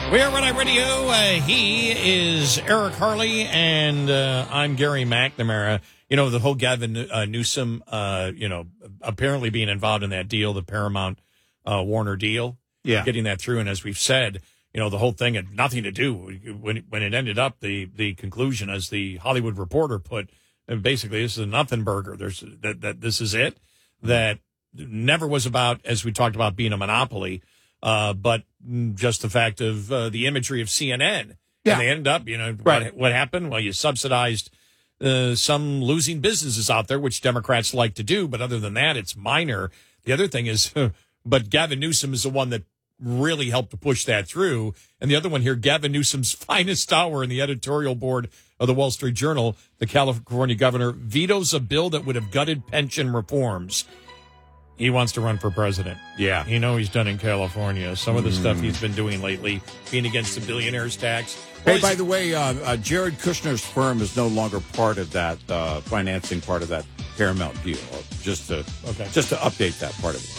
We are Red Eye Radio. He is Eric Harley, and I'm Gary McNamara. You know, the whole Gavin Newsom, apparently being involved in that deal, the Paramount Warner deal, getting that through. And as we've said, you know, the whole thing had nothing to do when it ended up. The conclusion, as the Hollywood Reporter put, basically, this is a nothing burger. This is it. That never was about, as we talked about, being a monopoly. But just the fact of the imagery of CNN. Yeah. And they end up, what happened? Well, you subsidized some losing businesses out there, which Democrats like to do. But other than that, it's minor. The other thing is, but Gavin Newsom is the one that really helped to push that through. And the other one here, Gavin Newsom's finest hour in the editorial board of the Wall Street Journal, the California governor vetoes a bill that would have gutted pension reforms. He wants to run for president. Yeah. You know he's done in California. Some of the stuff he's been doing lately, being against the billionaires tax. Hey, by the way, Jared Kushner's firm is no longer part of that financing part of that Paramount deal. Just to update that part of it.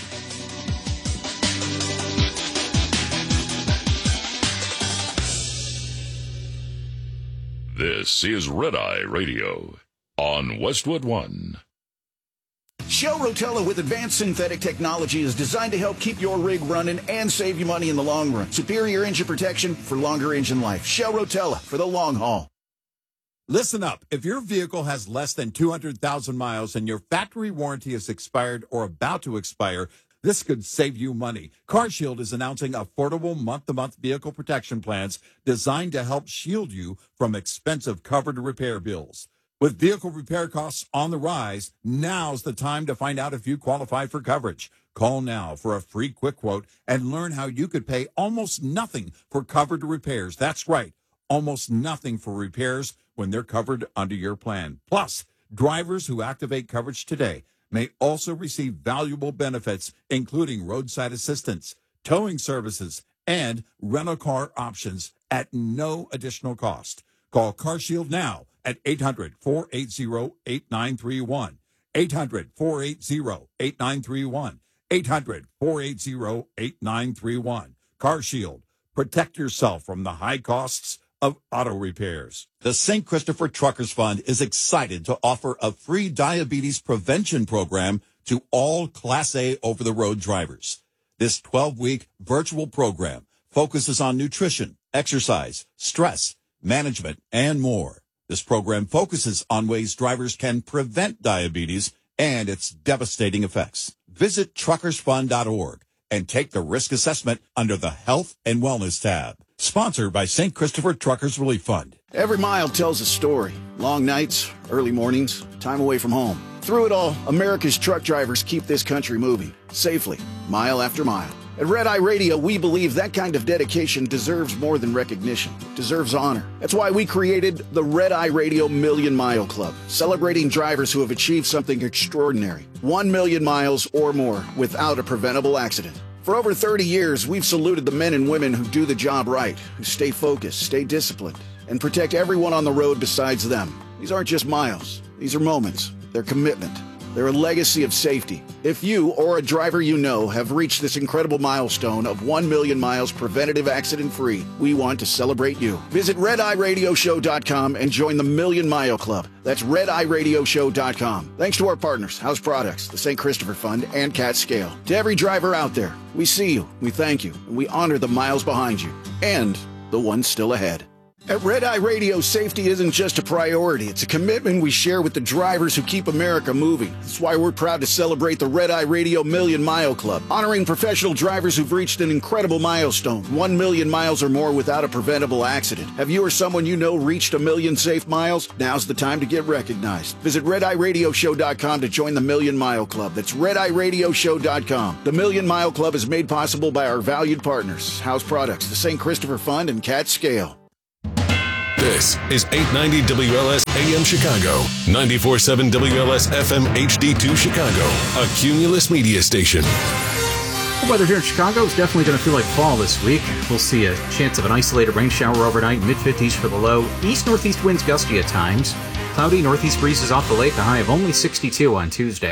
This is Red Eye Radio on Westwood One. Shell Rotella with advanced synthetic technology is designed to help keep your rig running and save you money in the long run. Superior engine protection for longer engine life. Shell Rotella for the long haul. Listen up. If your vehicle has less than 200,000 miles and your factory warranty is expired or about to expire, this could save you money. CarShield is announcing affordable month-to-month vehicle protection plans designed to help shield you from expensive covered repair bills. With vehicle repair costs on the rise, now's the time to find out if you qualify for coverage. Call now for a free quick quote and learn how you could pay almost nothing for covered repairs. That's right, almost nothing for repairs when they're covered under your plan. Plus, drivers who activate coverage today may also receive valuable benefits, including roadside assistance, towing services, and rental car options at no additional cost. Call CarShield now at 800-480-8931. 800-480-8931. 800-480-8931. CarShield. Protect yourself from the high costs of auto repairs. The St. Christopher Truckers Fund is excited to offer a free diabetes prevention program to all Class A over-the-road drivers. This 12-week virtual program focuses on nutrition, exercise, stress, management, and more. This program focuses on ways drivers can prevent diabetes and its devastating effects. Visit truckersfund.org and take the risk assessment under the Health and Wellness tab. Sponsored by St. Christopher Truckers Relief Fund. Every mile tells a story. Long nights, early mornings, time away from home. Through it all, America's truck drivers keep this country moving safely, mile after mile. At Red Eye Radio, we believe that kind of dedication deserves more than recognition. It deserves honor. That's why we created the Red Eye Radio Million Mile Club, celebrating drivers who have achieved something extraordinary. 1 million miles or more without a preventable accident. For over 30 years, we've saluted the men and women who do the job right, who stay focused, stay disciplined, and protect everyone on the road besides them. These aren't just miles. These are moments. They're commitment. They're a legacy of safety. If you or a driver you know have reached this incredible milestone of 1 million miles preventative accident-free, we want to celebrate you. Visit RedEyeRadioShow.com and join the Million Mile Club. That's RedEyeRadioShow.com. Thanks to our partners, House Products, the St. Christopher Fund, and Cat Scale. To every driver out there, we see you, we thank you, and we honor the miles behind you, and the ones still ahead. At Red Eye Radio, safety isn't just a priority. It's a commitment we share with the drivers who keep America moving. That's why we're proud to celebrate the Red Eye Radio Million Mile Club, honoring professional drivers who've reached an incredible milestone, 1 million miles or more without a preventable accident. Have you or someone you know reached a million safe miles? Now's the time to get recognized. Visit RedEyeRadioShow.com to join the Million Mile Club. That's RedEyeRadioShow.com. The Million Mile Club is made possible by our valued partners, House Products, the St. Christopher Fund, and Cat Scale. This is 890 WLS AM Chicago, 94.7 WLS FM HD2 Chicago, a Cumulus media station. The weather here in Chicago is definitely going to feel like fall this week. We'll see a chance of an isolated rain shower overnight, mid-50s for the low. East-northeast winds gusty at times. Cloudy northeast breezes off the lake, a high of only 62 on Tuesday.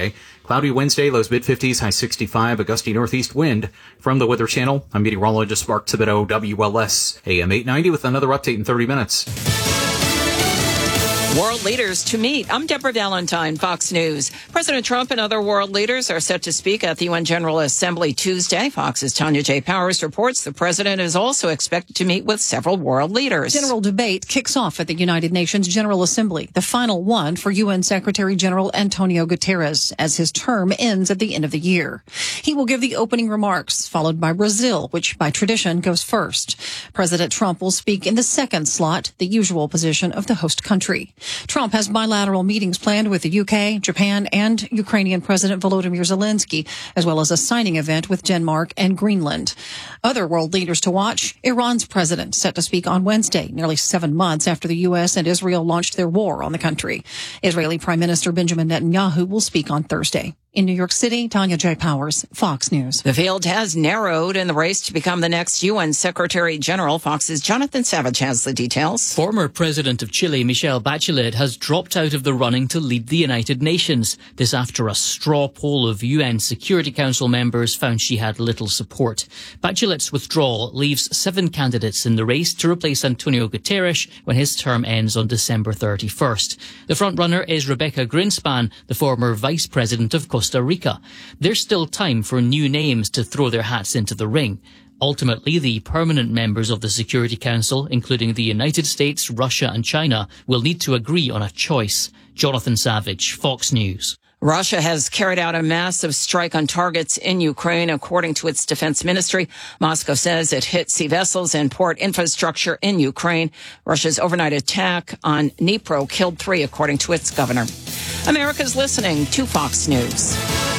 Cloudy Wednesday, lows mid-50s, high 65, a gusty northeast wind. From the Weather Channel, I'm meteorologist Mark Thibodeau, WLS AM 890 with another update in 30 minutes. World leaders to meet. I'm Deborah Valentine, Fox News. President Trump and other world leaders are set to speak at the UN General Assembly Tuesday. Fox's Tanya J. Powers reports the president is also expected to meet with several world leaders. General debate kicks off at the United Nations General Assembly, the final one for UN Secretary General Antonio Guterres, as his term ends at the end of the year. He will give the opening remarks, followed by Brazil, which by tradition goes first. President Trump will speak in the second slot, the usual position of the host country. Trump has bilateral meetings planned with the UK, Japan, and Ukrainian President Volodymyr Zelensky, as well as a signing event with Denmark and Greenland. Other world leaders to watch: Iran's president, set to speak on Wednesday, nearly 7 months after the U.S. and Israel launched their war on the country. Israeli Prime Minister Benjamin Netanyahu will speak on Thursday. In New York City, Tanya J. Powers, Fox News. The field has narrowed in the race to become the next UN Secretary General. Fox's Jonathan Savage has the details. Former President of Chile, Michelle Bachelet, has dropped out of the running to lead the United Nations. This after a straw poll of UN Security Council members found she had little support. Bachelet's withdrawal leaves 7 candidates in the race to replace Antonio Guterres when his term ends on December 31st. The frontrunner is Rebecca Greenspan, the former Vice President of Costa Rica. There's still time for new names to throw their hats into the ring. Ultimately, the permanent members of the Security Council, including the United States, Russia and China, will need to agree on a choice. Jonathan Savage, Fox News. Russia has carried out a massive strike on targets in Ukraine, according to its defense ministry. Moscow says it hit sea vessels and port infrastructure in Ukraine. Russia's overnight attack on Dnipro killed 3, according to its governor. America's listening to Fox News.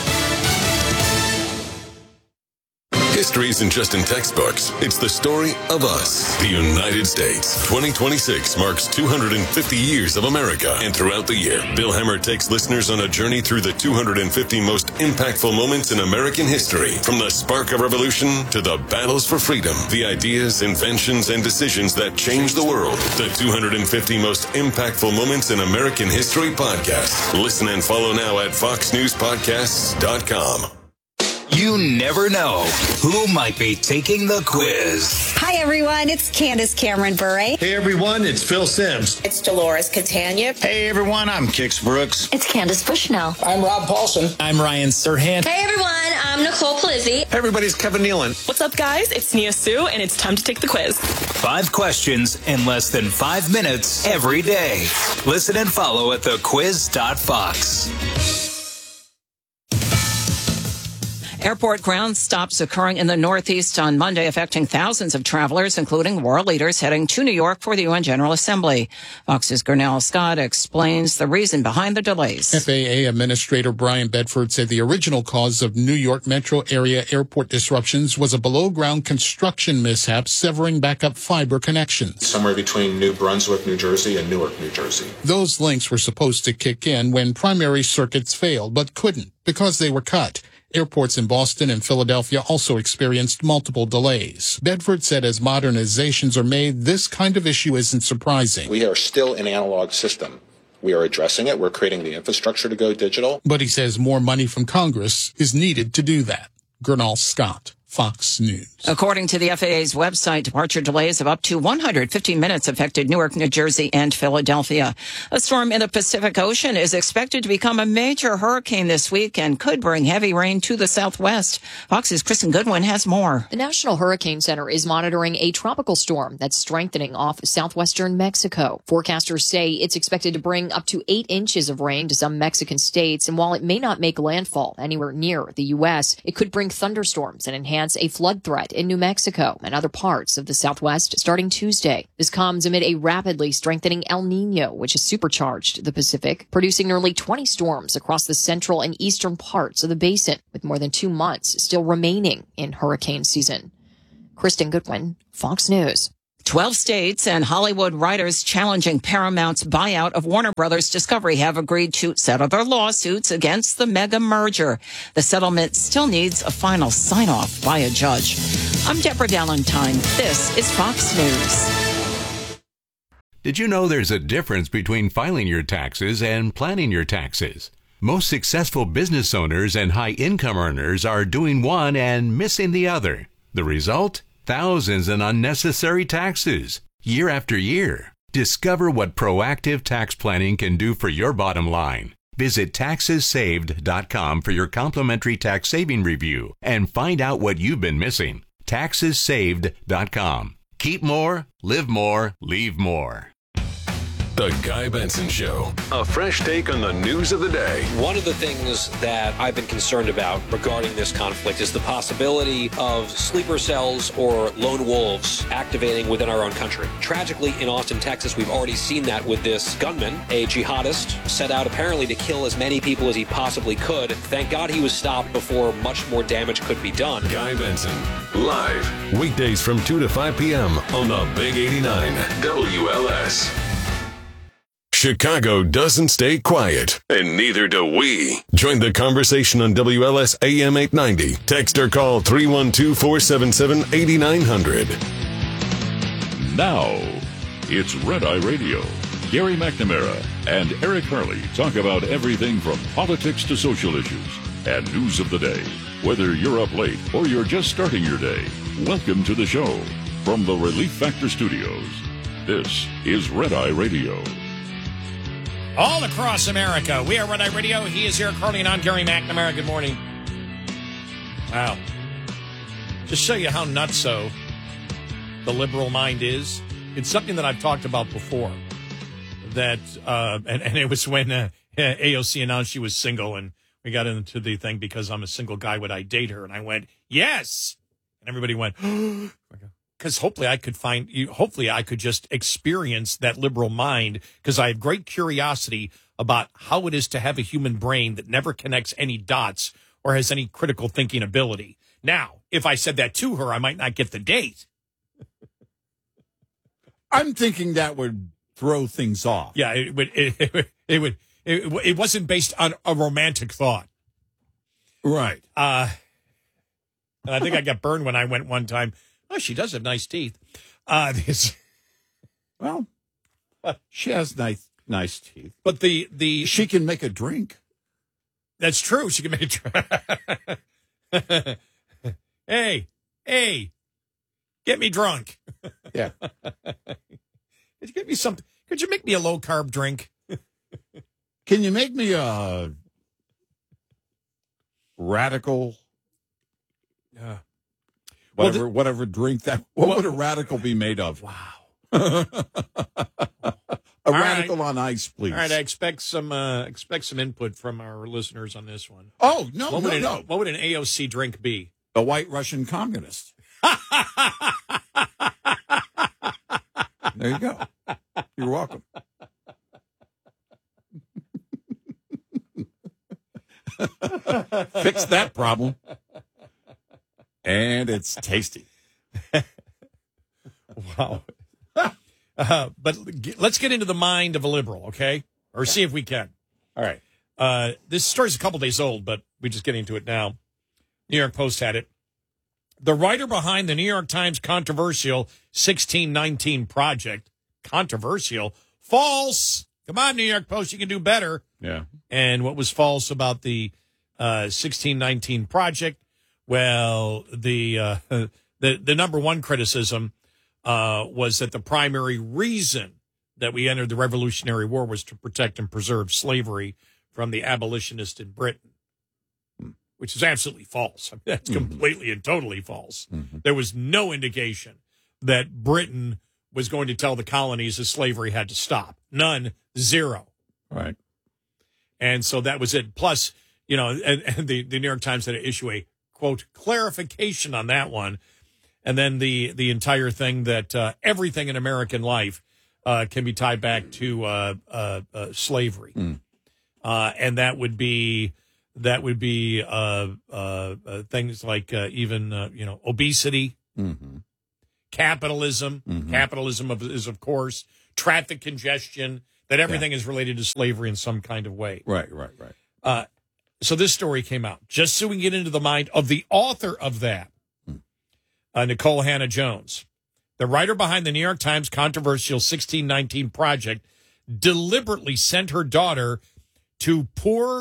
History isn't just in textbooks. It's the story of us, the United States. 2026 marks 250 years of America. And throughout the year, Bill Hemmer takes listeners on a journey through the 250 most impactful moments in American history. From the spark of revolution to the battles for freedom, the ideas, inventions, and decisions that changed the world. The 250 most impactful moments in American history podcast. Listen and follow now at foxnewspodcasts.com. You never know who might be taking the quiz. Hi, everyone. It's Candace Cameron Bure. Hey, everyone. It's Phil Sims. It's Dolores Catania. Hey, everyone. I'm Kix Brooks. It's Candace Bushnell. I'm Rob Paulson. I'm Ryan Serhant. Hey, everyone. I'm Nicole Polizzi. Hey, everybody. It's Kevin Nealon. What's up, guys? It's Nia Sue, and it's time to take the quiz. 5 questions in less than 5 minutes every day. Listen and follow at thequiz.fox. Airport ground stops occurring in the Northeast on Monday, affecting thousands of travelers, including world leaders heading to New York for the UN General Assembly. Fox's Gurnell Scott explains the reason behind the delays. FAA Administrator Brian Bedford said the original cause of New York metro area airport disruptions was a below-ground construction mishap severing backup fiber connections. Somewhere between New Brunswick, New Jersey and Newark, New Jersey. Those links were supposed to kick in when primary circuits failed, but couldn't because they were cut. Airports in Boston and Philadelphia also experienced multiple delays. Bedford said as modernizations are made, this kind of issue isn't surprising. We are still an analog system. We are addressing it. We're creating the infrastructure to go digital. But he says more money from Congress is needed to do that. Gurnell Scott, Fox News. According to the FAA's website, departure delays of up to 150 minutes affected Newark, New Jersey, and Philadelphia. A storm in the Pacific Ocean is expected to become a major hurricane this week and could bring heavy rain to the southwest. Fox's Kristen Goodwin has more. The National Hurricane Center is monitoring a tropical storm that's strengthening off southwestern Mexico. Forecasters say it's expected to bring up to 8 inches of rain to some Mexican states, and while it may not make landfall anywhere near the U.S., it could bring thunderstorms and enhance a flood threat in New Mexico and other parts of the Southwest starting Tuesday. This comes amid a rapidly strengthening El Nino, which has supercharged the Pacific, producing nearly 20 storms across the central and eastern parts of the basin, with more than 2 months still remaining in hurricane season. Kristen Goodwin, Fox News. 12 states and Hollywood writers challenging Paramount's buyout of Warner Brothers Discovery have agreed to settle their lawsuits against the mega merger. The settlement still needs a final sign-off by a judge. I'm Deborah Valentine. This is Fox News. Did you know there's a difference between filing your taxes and planning your taxes? Most successful business owners and high-income earners are doing one and missing the other. The result? Thousands in unnecessary taxes, year after year. Discover what proactive tax planning can do for your bottom line. Visit TaxesSaved.com for your complimentary tax saving review and find out what you've been missing. TaxesSaved.com. Keep more, live more, leave more. The Guy Benson Show. A fresh take on the news of the day. One of the things that I've been concerned about regarding this conflict is the possibility of sleeper cells or lone wolves activating within our own country. Tragically, in Austin, Texas, we've already seen that with this gunman, a jihadist, set out apparently to kill as many people as he possibly could. Thank God he was stopped before much more damage could be done. Guy Benson, live, weekdays from 2 to 5 p.m. on the Big 89 WLS. Chicago doesn't stay quiet, and neither do we. Join the conversation on WLS AM 890. Text or call 312-477-8900. Now, it's Red Eye Radio. Gary McNamara and Eric Harley talk about everything from politics to social issues and news of the day. Whether you're up late or you're just starting your day, welcome to the show. From the Relief Factor Studios, this is Red Eye Radio. All across America, we are Red Eye Radio. He is Eric Harley, and I'm Gary McNamara. Good morning. Wow. Just show you how nutso the liberal mind is. It's something that I've talked about before. That and it was when AOC announced she was single, and we got into the thing, because I'm a single guy, would I date her? And I went, yes. And everybody went, because hopefully I could just experience that liberal mind, because I have great curiosity about how it is to have a human brain that never connects any dots or has any critical thinking ability. Now, if I said that to her, I might not get the date. I'm thinking that would throw things off. Yeah, it wasn't based on a romantic thought. Right. And I think I got burned when I went one time. Oh, she does have nice teeth. Well, she has nice teeth. But she can make a drink. That's true. She can make a drink. Hey, get me drunk. Yeah. Could you get me something? Could you make me a low carb drink? Can you make me a radical? Yeah. Whatever drink that. What would a radical be made of? Wow. A radical on ice, please. All right, I expect some input from our listeners on this one. Oh, no. What would an AOC drink be? A white Russian communist. There you go. You're welcome. Fix that problem. And it's tasty. Wow. But let's get into the mind of a liberal, okay? Or see if we can. All right. This story's a couple days old, but we're just getting to it now. New York Post had it. The writer behind the New York Times controversial 1619 project, controversial, false. Come on, New York Post, you can do better. Yeah. And what was false about the 1619 project? Well, the number one criticism was that the primary reason that we entered the Revolutionary War was to protect and preserve slavery from the abolitionists in Britain, which is absolutely false. I mean, that's completely and totally false. There was no indication that Britain was going to tell the colonies that slavery had to stop. None. Zero. Right. And so that was it. Plus, and the New York Times had to issue a, quote, clarification on that one. And then the entire thing that everything in American life can be tied back to slavery. And that would be things like even obesity, capitalism. Capitalism is, of course, traffic congestion, that everything is related to slavery in some kind of way. Right. So this story came out just so we can get into the mind of the author of that, Nicole Hannah-Jones. The writer behind the New York Times controversial 1619 project deliberately sent her daughter to poor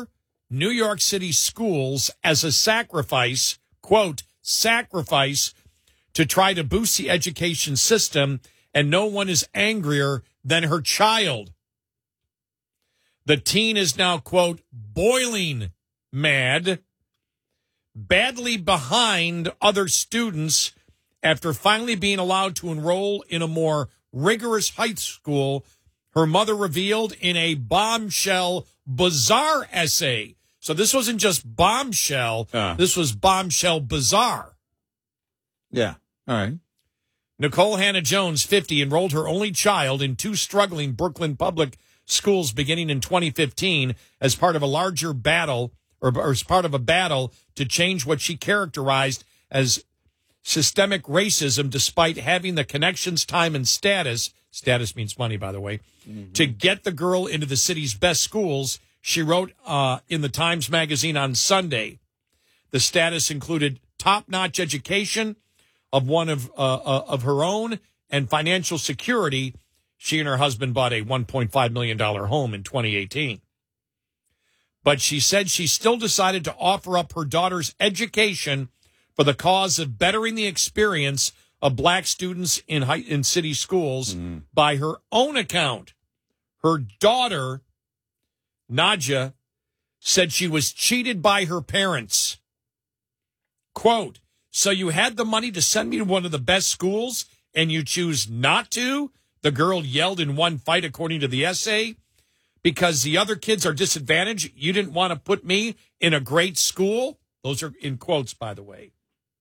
New York City schools as a sacrifice, quote, sacrifice to try to boost the education system, and no one is angrier than her child. The teen is now, quote, boiling mad, badly behind other students after finally being allowed to enroll in a more rigorous high school, her mother revealed in a bombshell bizarre essay. So this wasn't just bombshell. This was bombshell bizarre. Yeah. All right. Nicole Hannah-Jones, 50, enrolled her only child in 2 struggling Brooklyn public schools beginning in 2015 as part of a larger battle, or as part of a battle to change what she characterized as systemic racism, despite having the connections, time, and status means money, by the way, to get the girl into the city's best schools. She wrote in the Times Magazine on Sunday. The status included top-notch education of one of her own and financial security. She and her husband bought a $1.5 million home in 2018. But she said she still decided to offer up her daughter's education for the cause of bettering the experience of black students in city schools by her own account. Her daughter, Nadja, said she was cheated by her parents. Quote, so you had the money to send me to one of the best schools and you choose not to? The girl yelled in one fight, according to the essay. Because the other kids are disadvantaged, you didn't want to put me in a great school? Those are in quotes, by the way.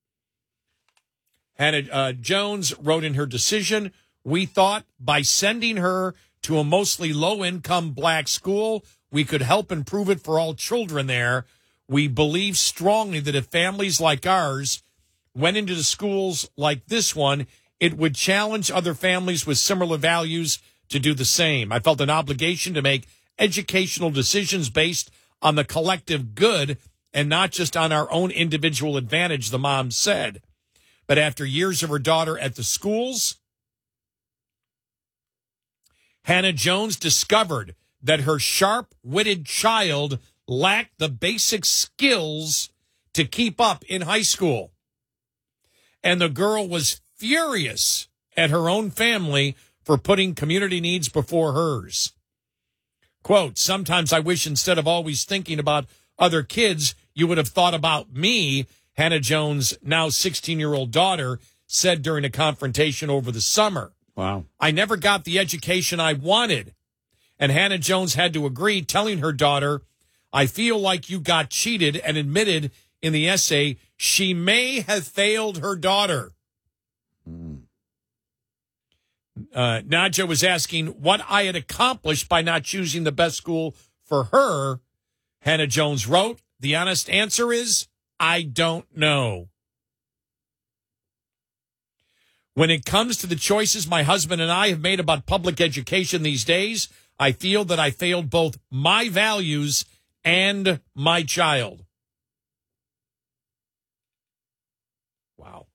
Hannah Jones wrote in her decision, we thought by sending her to a mostly low-income black school, we could help improve it for all children there. We believe strongly that if families like ours went into the schools like this one, it would challenge other families with similar values to do the same. I felt an obligation to make educational decisions based on the collective good and not just on our own individual advantage, the mom said. But after years of her daughter at the schools, Hannah Jones discovered that her sharp-witted child lacked the basic skills to keep up in high school. And the girl was furious at her own family for putting community needs before hers. Quote, sometimes I wish instead of always thinking about other kids, you would have thought about me, Hannah Jones' now 16-year-old daughter said during a confrontation over the summer. Wow. I never got the education I wanted. And Hannah Jones had to agree, telling her daughter, I feel like you got cheated, and admitted in the essay she may have failed her daughter. Nadja was asking what I had accomplished by not choosing the best school for her. Hannah Jones wrote, the honest answer is, I don't know. When it comes to the choices my husband and I have made about public education these days, I feel that I failed both my values and my child. Wow.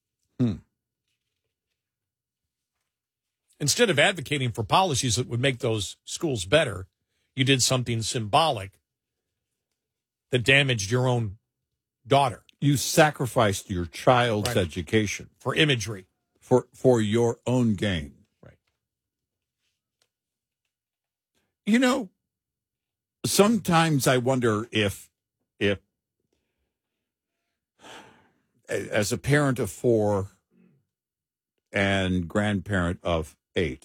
Instead of advocating for policies that would make those schools better, you did something symbolic that damaged your own daughter. You sacrificed your child's education for imagery, for your own gain. Right. You know, sometimes I wonder if as a parent of 4 and grandparent of 8,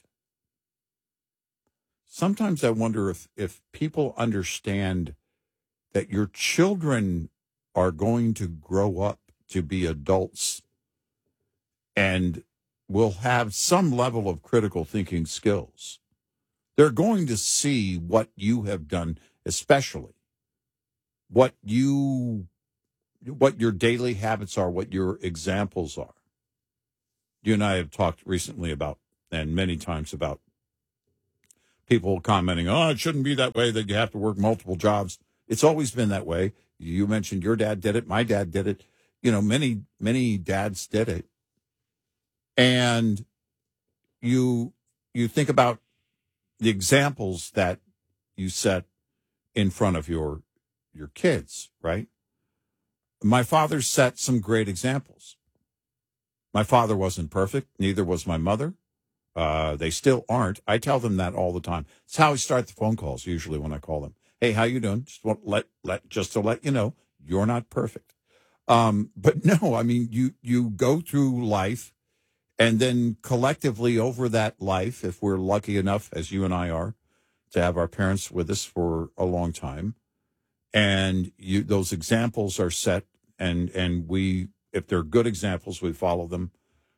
sometimes I wonder if people understand that your children are going to grow up to be adults and will have some level of critical thinking skills. They're going to see what you have done, especially what your daily habits are, what your examples are. You and I have talked recently about, and many times about, people commenting, oh, it shouldn't be that way, that you have to work multiple jobs. It's always been that way. You mentioned your dad did it. My dad did it. You know, many dads did it. And you think about the examples that you set in front of your your kids, right? My father set some great examples. My father wasn't perfect. Neither was my mother. They still aren't. I tell them that all the time. It's how I start the phone calls usually when I call them. Hey, how you doing? Just to let you know, you're not perfect. But no, I mean, you go through life, and then collectively over that life, if we're lucky enough, as you and I are, to have our parents with us for a long time, and those examples are set, and we, if they're good examples, we follow them.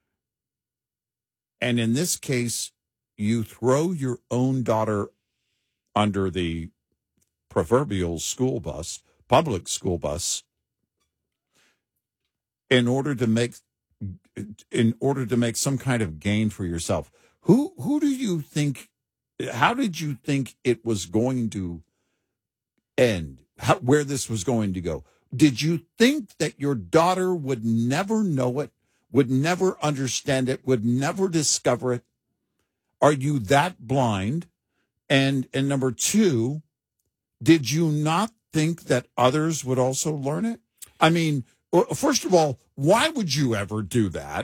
And in this case, you throw your own daughter under the proverbial school bus, public school bus, in order to make some kind of gain for yourself. Who do you think, how did you think it was going to end? Where this was going to go? Did you think that your daughter would never know it, would never understand it, would never discover it? Are you that blind? And number two, did you not think that others would also learn it? I mean, first of all, why would you ever do that?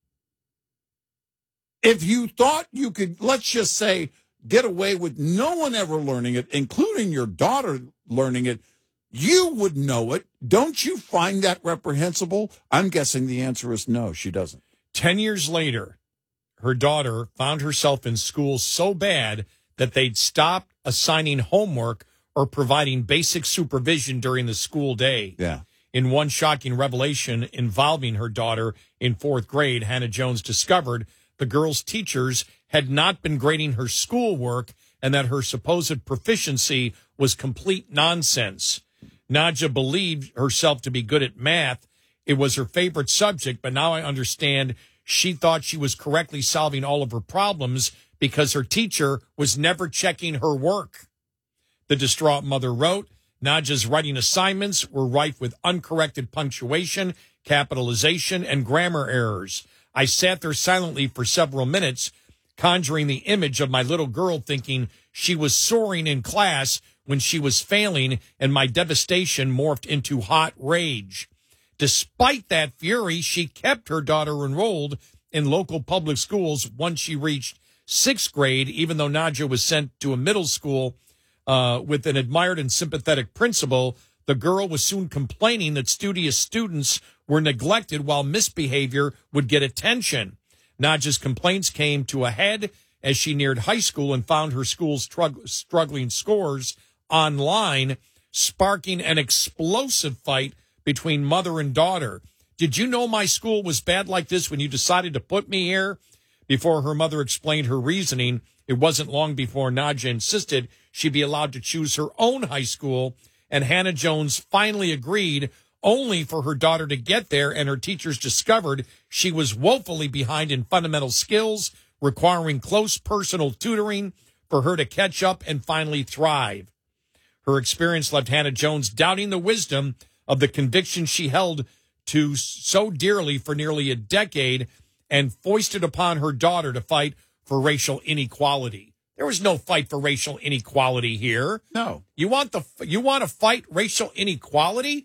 If you thought you could, let's just say, get away with no one ever learning it, including your daughter learning it, you would know it. Don't you find that reprehensible? I'm guessing the answer is no, she doesn't. 10 years later, her daughter found herself in school so bad that they'd stopped assigning homework or providing basic supervision during the school day. Yeah. In one shocking revelation involving her daughter in 4th grade, Hannah Jones discovered the girl's teachers had not been grading her schoolwork and that her supposed proficiency was complete nonsense. Nadja believed herself to be good at math. It was her favorite subject, but now I understand she thought she was correctly solving all of her problems because her teacher was never checking her work. The distraught mother wrote, Nadja's writing assignments were rife with uncorrected punctuation, capitalization, and grammar errors. I sat there silently for several minutes, conjuring the image of my little girl thinking she was soaring in class when she was failing, and my devastation morphed into hot rage. Despite that fury, she kept her daughter enrolled in local public schools once she reached 6th grade, even though Nadja was sent to a middle school with an admired and sympathetic principal. The girl was soon complaining that studious students were neglected while misbehavior would get attention. Nadja's complaints came to a head as she neared high school and found her school's struggling scores online, sparking an explosive fight between mother and daughter. Did you know my school was bad like this when you decided to put me here? Before her mother explained her reasoning, it wasn't long before Nadja insisted she be allowed to choose her own high school, and Hannah Jones finally agreed, only for her daughter to get there and her teachers discovered she was woefully behind in fundamental skills, requiring close personal tutoring for her to catch up and finally thrive. Her experience left Hannah Jones doubting the wisdom of the conviction she held to so dearly for nearly a decade and foisted upon her daughter to fight for racial inequality. There was no fight for racial inequality here. No. You want to fight racial inequality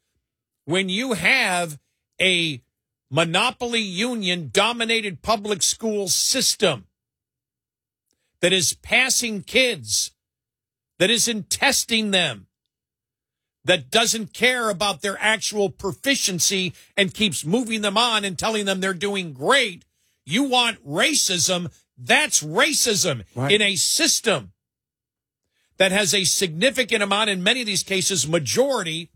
when you have a monopoly union dominated public school system that is passing kids, that isn't testing them, that doesn't care about their actual proficiency and keeps moving them on and telling them they're doing great. You want racism. That's racism in a system that has a significant amount, in many of these cases, majority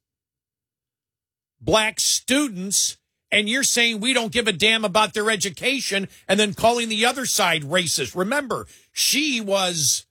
black students, and you're saying we don't give a damn about their education and then calling the other side racist. Remember, she was,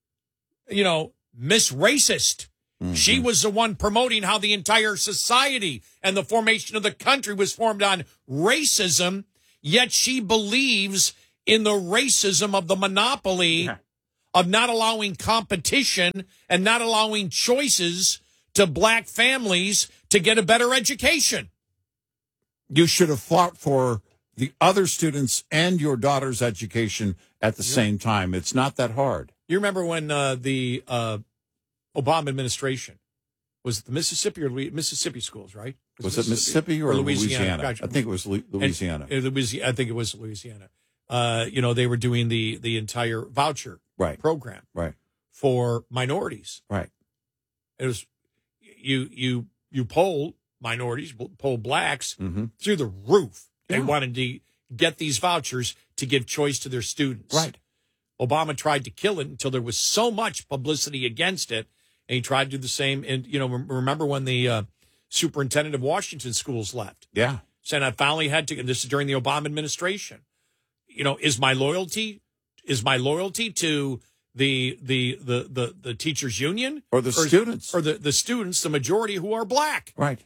Miss Racist. Mm-hmm. She was the one promoting how the entire society and the formation of the country was formed on racism, yet she believes in the racism of the monopoly of not allowing competition and not allowing choices to black families to get a better education. You should have fought for the other students and your daughter's education at the same time. It's not that hard. You remember when the Obama administration Was it the Mississippi or Mississippi schools, right? Was it Mississippi or Louisiana? Gotcha. I think it was Louisiana. I think it was Louisiana. They were doing the entire voucher program for minorities. Right. It was you poll minorities, poll blacks through the roof. They wanted to get these vouchers to give choice to their students. Right. Obama tried to kill it until there was so much publicity against it, and he tried to do the same. And remember when the superintendent of Washington schools left? Yeah. Saying I finally had to. And this is during the Obama administration. Is my loyalty to the teachers union or the students or the students, the majority who are black? Right.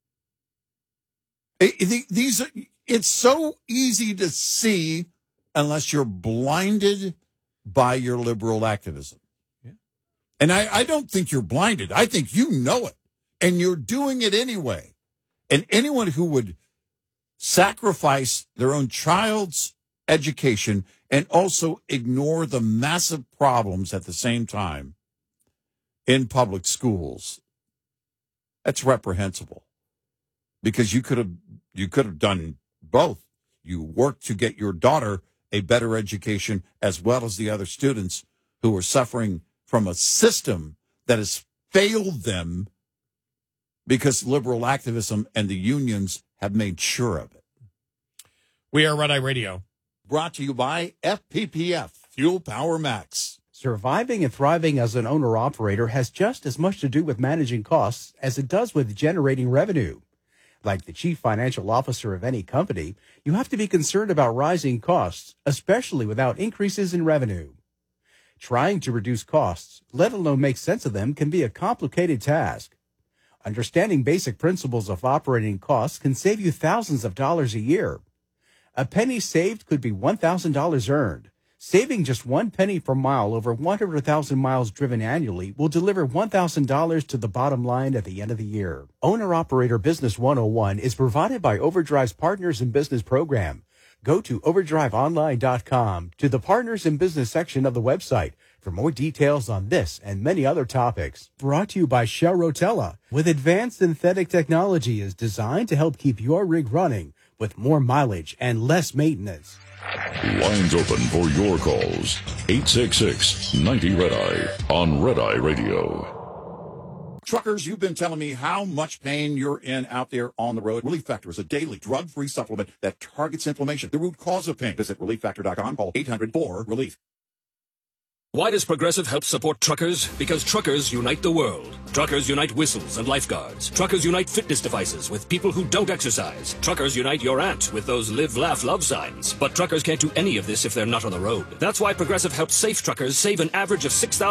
It's so easy to see unless you're blinded by your liberal activism. Yeah. And I don't think you're blinded. I think you know it, and you're doing it anyway. And anyone who would sacrifice their own child's education and also ignore the massive problems at the same time in public schools, that's reprehensible. Because you could have done both. You worked to get your daughter a better education as well as the other students who are suffering from a system that has failed them because liberal activism and the unions have made sure of it. We are Red Eye Radio. Brought to you by FPPF, Fuel Power Max. Surviving and thriving as an owner-operator has just as much to do with managing costs as it does with generating revenue. Like the chief financial officer of any company, you have to be concerned about rising costs, especially without increases in revenue. Trying to reduce costs, let alone make sense of them, can be a complicated task. Understanding basic principles of operating costs can save you thousands of dollars a year. A penny saved could be $1,000 earned. Saving just 1 penny per mile over 100,000 miles driven annually will deliver $1,000 to the bottom line at the end of the year. Owner-Operator Business 101 is provided by Overdrive's Partners in Business program. Go to overdriveonline.com to the Partners in Business section of the website for more details on this and many other topics. Brought to you by Shell Rotella, with advanced synthetic technology is designed to help keep your rig running with more mileage and less maintenance. Lines open for your calls. 866-90-RED-EYE on Red Eye Radio. Truckers, you've been telling me how much pain you're in out there on the road. Relief Factor is a daily drug-free supplement that targets inflammation, the root cause of pain. Visit ReliefFactor.com. Call 800-4-RELIEF. Why does Progressive help support truckers? Because truckers unite the world. Truckers unite whistles and lifeguards. Truckers unite fitness devices with people who don't exercise. Truckers unite your aunt with those live, laugh, love signs. But truckers can't do any of this if they're not on the road. That's why Progressive helps safe truckers save an average of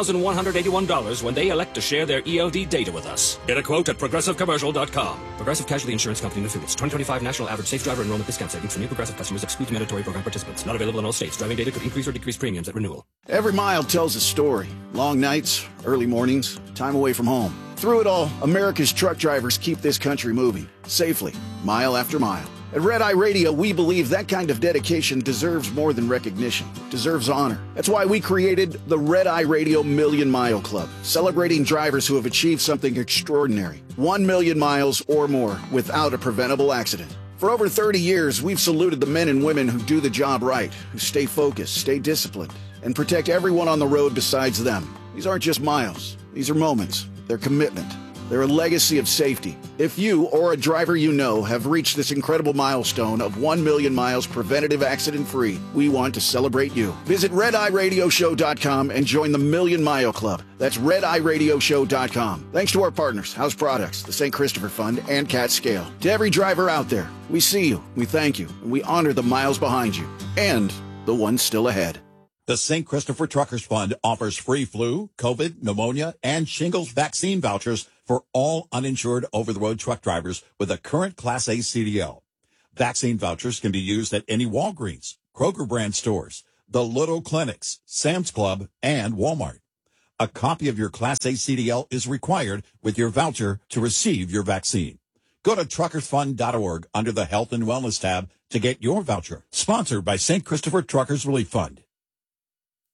$6,181 when they elect to share their ELD data with us. Get a quote at ProgressiveCommercial.com. Progressive Casualty Insurance Company and Affiliates. 2025 National Average Safe Driver Enrollment Discount Savings for new Progressive customers excludes mandatory program participants. Not available in all states. Driving data could increase or decrease premiums at renewal. Every mile tells a story. Long nights, early mornings, time away from home. Through it all, America's truck drivers keep this country moving, safely, mile after mile. At Red Eye Radio, we believe that kind of dedication deserves more than recognition, deserves honor. That's why we created the Red Eye Radio Million Mile Club, celebrating drivers who have achieved something extraordinary. 1 million miles or more without a preventable accident. For over 30 years, we've saluted the men and women who do the job right, who stay focused, stay disciplined, and protect everyone on the road besides them. These aren't just miles. These are moments. They're commitment. They're a legacy of safety. If you or a driver you know have reached this incredible milestone of 1 million miles preventative accident-free, we want to celebrate you. Visit RedEyeRadioShow.com and join the Million Mile Club. That's RedEyeRadioShow.com. Thanks to our partners, House Products, the St. Christopher Fund, and Cat Scale. To every driver out there, we see you, we thank you, and we honor the miles behind you, and the ones still ahead. The St. Christopher Truckers Fund offers free flu, COVID, pneumonia, and shingles vaccine vouchers for all uninsured over-the-road truck drivers with a current Class A CDL. Vaccine vouchers can be used at any Walgreens, Kroger brand stores, the Little Clinics, Sam's Club, and Walmart. A copy of your Class A CDL is required with your voucher to receive your vaccine. Go to truckersfund.org under the Health and Wellness tab to get your voucher. Sponsored by St. Christopher Truckers Relief Fund.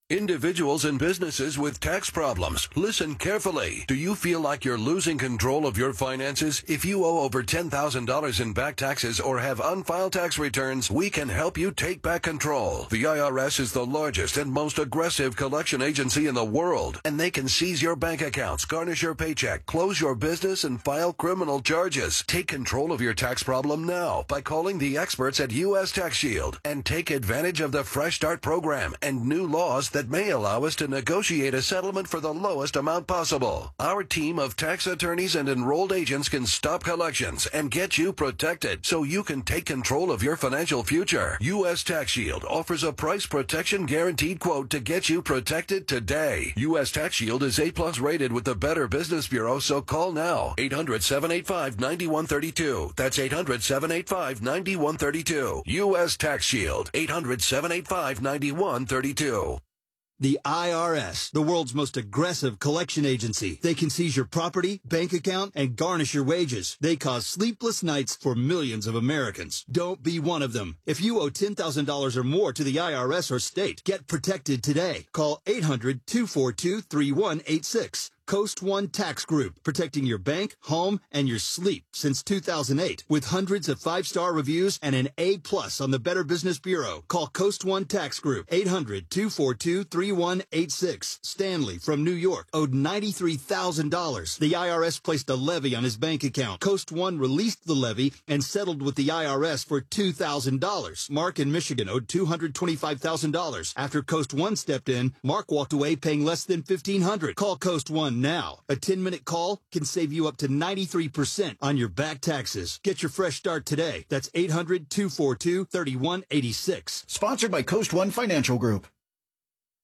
Individuals and businesses with tax problems, listen carefully. Do you feel like you're losing control of your finances? If you owe over $10,000 in back taxes or have unfiled tax returns, we can help you take back control. The IRS is the largest and most aggressive collection agency in the world, and they can seize your bank accounts, garnish your paycheck, close your business, and file criminal charges. Take control of your tax problem now by calling the experts at U.S. Tax Shield and take advantage of the Fresh Start program and new laws that may allow us to negotiate a settlement for the lowest amount possible. Our team of tax attorneys and enrolled agents can stop collections and get you protected so you can take control of your financial future. U.S. Tax Shield offers a price protection guaranteed quote to get you protected today. U.S. Tax Shield is A+ rated with the Better Business Bureau, so call now. 800-785-9132. That's 800-785-9132. U.S. Tax Shield. 800-785-9132. The IRS, the world's most aggressive collection agency. They can seize your property, bank account, and garnish your wages. They cause sleepless nights for millions of Americans. Don't be one of them. If you owe $10,000 or more to the IRS or state, get protected today. Call 800-242-3186. Coast One Tax Group, protecting your bank, home, and your sleep since 2008. With hundreds of 5-star reviews and an A+ on the Better Business Bureau. Call Coast One Tax Group, 800-242-3186. Stanley from New York owed $93,000. The IRS placed a levy on his bank account. Coast One released the levy and settled with the IRS for $2,000. Mark in Michigan owed $225,000. After Coast One stepped in, Mark walked away paying less than $1,500. Call Coast One now. A 10-minute call can save you up to 93% on your back taxes. Get your fresh start today. That's 800-242-3186. Sponsored by Coast One Financial Group.